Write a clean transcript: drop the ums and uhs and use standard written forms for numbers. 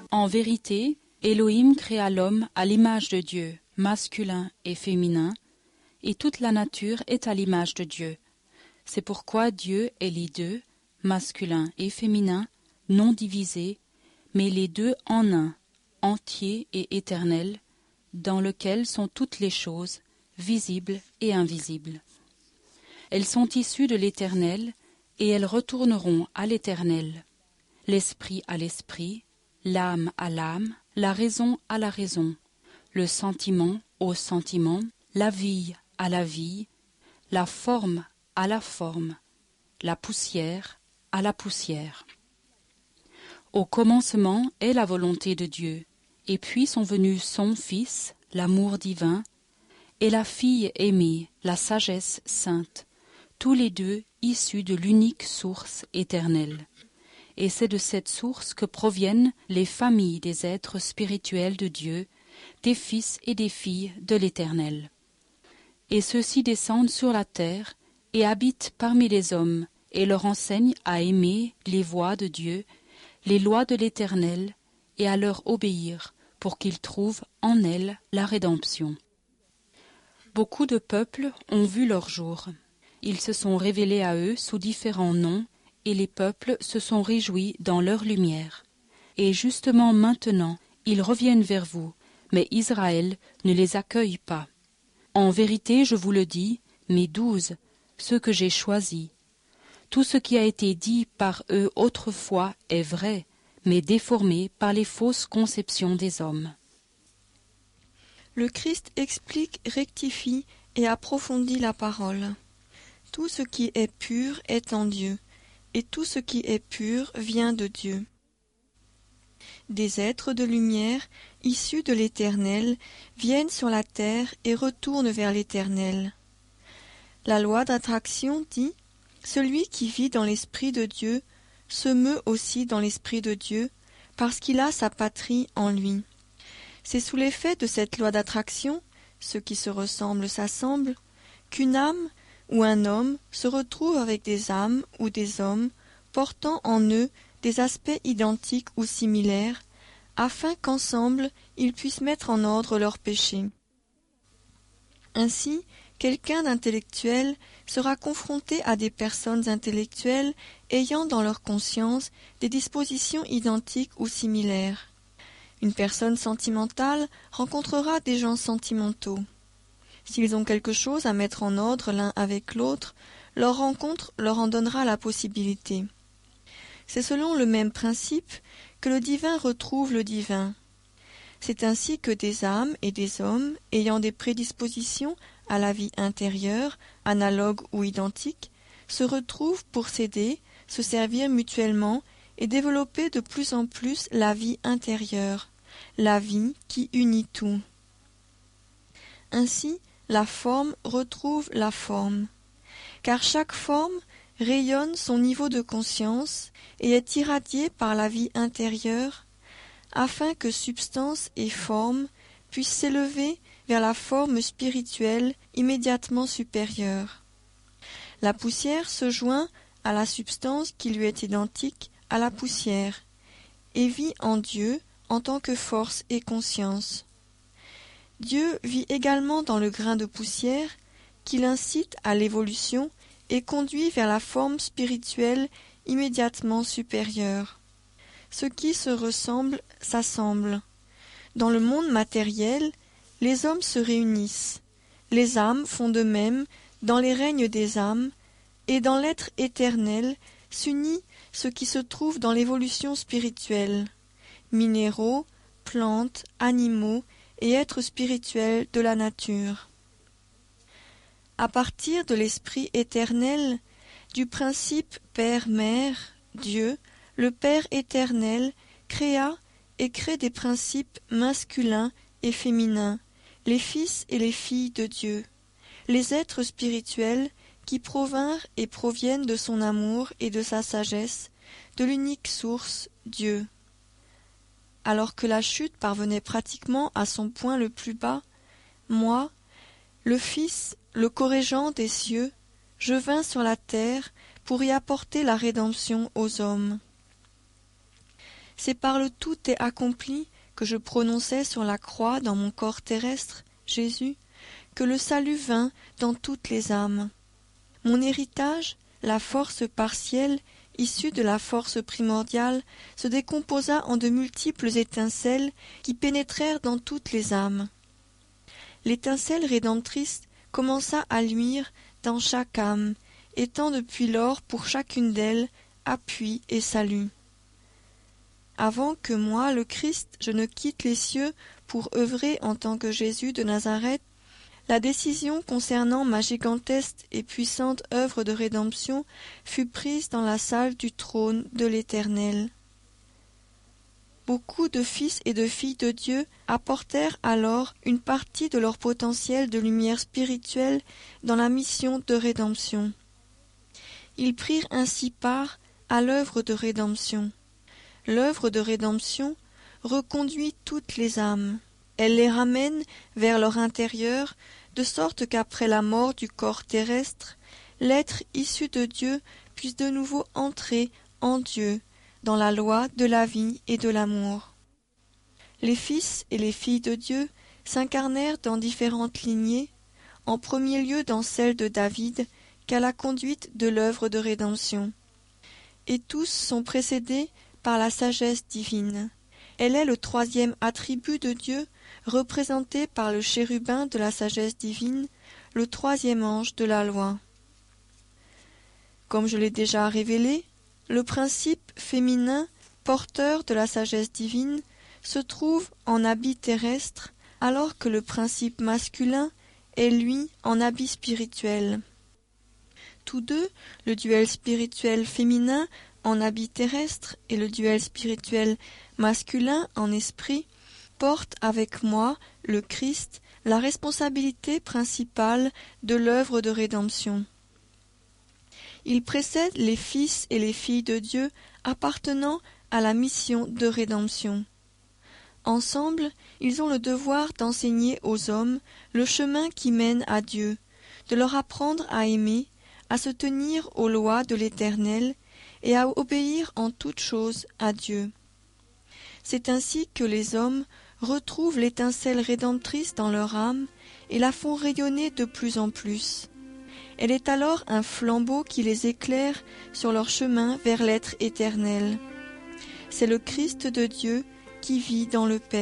En vérité, Elohim créa l'homme à l'image de Dieu, masculin et féminin, et toute la nature est à l'image de Dieu. C'est pourquoi Dieu est les deux, masculin et féminin, non divisés, mais les deux en un, entier et éternel, dans lequel sont toutes les choses, visibles et invisibles. Elles sont issues de l'Éternel, et elles retourneront à l'Éternel. L'esprit à l'esprit, l'âme à l'âme, la raison à la raison, le sentiment au sentiment, la vie à la vie, la forme à la forme, la poussière à la poussière. Au commencement est la volonté de Dieu, et puis sont venus son Fils, l'amour divin, et la fille aimée, la sagesse sainte, tous les deux issus de l'unique source éternelle. Et c'est de cette source que proviennent les familles des êtres spirituels de Dieu, des fils et des filles de l'Éternel. Et ceux-ci descendent sur la terre et habitent parmi les hommes, et leur enseignent à aimer les voies de Dieu, les lois de l'Éternel, et à leur obéir, pour qu'ils trouvent en elles la rédemption. Beaucoup de peuples ont vu leur jour. Ils se sont révélés à eux sous différents noms, et les peuples se sont réjouis dans leur lumière. Et justement maintenant, ils reviennent vers vous, mais Israël ne les accueille pas. En vérité, je vous le dis, mes 12, ceux que j'ai choisis. Tout ce qui a été dit par eux autrefois est vrai, mais déformé par les fausses conceptions des hommes. Le Christ explique, rectifie et approfondit la parole. Tout ce qui est pur est en Dieu, et tout ce qui est pur vient de Dieu. Des êtres de lumière, issus de l'Éternel, viennent sur la terre et retournent vers l'Éternel. La loi d'attraction dit « Celui qui vit dans l'Esprit de Dieu se meut aussi dans l'Esprit de Dieu, parce qu'il a sa patrie en lui. » C'est sous l'effet de cette loi d'attraction, ceux qui se ressemblent s'assemblent, qu'une âme ou un homme se retrouve avec des âmes ou des hommes portant en eux des aspects identiques ou similaires, afin qu'ensemble ils puissent mettre en ordre leurs péchés. Ainsi, quelqu'un d'intellectuel sera confronté à des personnes intellectuelles ayant dans leur conscience des dispositions identiques ou similaires. Une personne sentimentale rencontrera des gens sentimentaux. S'ils ont quelque chose à mettre en ordre l'un avec l'autre, leur rencontre leur en donnera la possibilité. C'est selon le même principe que le divin retrouve le divin. C'est ainsi que des âmes et des hommes, ayant des prédispositions à la vie intérieure, analogues ou identiques, se retrouvent pour s'aider, se servir mutuellement et développer de plus en plus la vie intérieure, la vie qui unit tout. Ainsi, la forme retrouve la forme, car chaque forme rayonne son niveau de conscience et est irradiée par la vie intérieure, afin que substance et forme puissent s'élever vers la forme spirituelle immédiatement supérieure. La poussière se joint à la substance qui lui est identique à la poussière, et vit en Dieu en tant que force et conscience. Dieu vit également dans le grain de poussière qui l'incite à l'évolution et conduit vers la forme spirituelle immédiatement supérieure. Ce qui se ressemble s'assemble. Dans le monde matériel, les hommes se réunissent, les âmes font de même dans les règnes des âmes, et dans l'être éternel s'unit ce qui se trouve dans l'évolution spirituelle, minéraux, plantes, animaux et êtres spirituels de la nature. À partir de l'esprit éternel, du principe Père-Mère, Dieu, le Père éternel, créa et crée des principes masculins et féminins, les fils et les filles de Dieu, les êtres spirituels qui provinrent et proviennent de son amour et de sa sagesse, de l'unique source, Dieu. Alors que la chute parvenait pratiquement à son point le plus bas, moi, le Fils, le corrigant des cieux, je vins sur la terre pour y apporter la rédemption aux hommes. C'est par le tout est accompli que je prononçais sur la croix dans mon corps terrestre, Jésus, que le salut vint dans toutes les âmes. Mon héritage, la force partielle, issue de la force primordiale, se décomposa en de multiples étincelles qui pénétrèrent dans toutes les âmes. L'étincelle rédemptrice commença à luire dans chaque âme, étant depuis lors pour chacune d'elles appui et salut. Avant que moi, le Christ, je ne quitte les cieux pour œuvrer en tant que Jésus de Nazareth, la décision concernant ma gigantesque et puissante œuvre de rédemption fut prise dans la salle du trône de l'Éternel. Beaucoup de fils et de filles de Dieu apportèrent alors une partie de leur potentiel de lumière spirituelle dans la mission de rédemption. Ils prirent ainsi part à l'œuvre de rédemption. L'œuvre de rédemption reconduit toutes les âmes. Elle les ramène vers leur intérieur, de sorte qu'après la mort du corps terrestre, l'être issu de Dieu puisse de nouveau entrer en Dieu, dans la loi de la vie et de l'amour. Les fils et les filles de Dieu s'incarnèrent dans différentes lignées, en premier lieu dans celle de David, qu'à la conduite de l'œuvre de rédemption. Et tous sont précédés par la sagesse divine. Elle est le troisième attribut de Dieu, représenté par le chérubin de la sagesse divine, le troisième ange de la loi. Comme je l'ai déjà révélé, le principe féminin, porteur de la sagesse divine, se trouve en habit terrestre, alors que le principe masculin est, lui, en habit spirituel. Tous deux, le duel spirituel féminin en habit terrestre et le duel spirituel masculin en esprit, portent avec moi, le Christ, la responsabilité principale de l'œuvre de rédemption. Ils précèdent les fils et les filles de Dieu appartenant à la mission de rédemption. Ensemble, ils ont le devoir d'enseigner aux hommes le chemin qui mène à Dieu, de leur apprendre à aimer, à se tenir aux lois de l'Éternel et à obéir en toutes choses à Dieu. C'est ainsi que les hommes retrouvent l'étincelle rédemptrice dans leur âme et la font rayonner de plus en plus. Elle est alors un flambeau qui les éclaire sur leur chemin vers l'être éternel. C'est le Christ de Dieu qui vit dans le Père.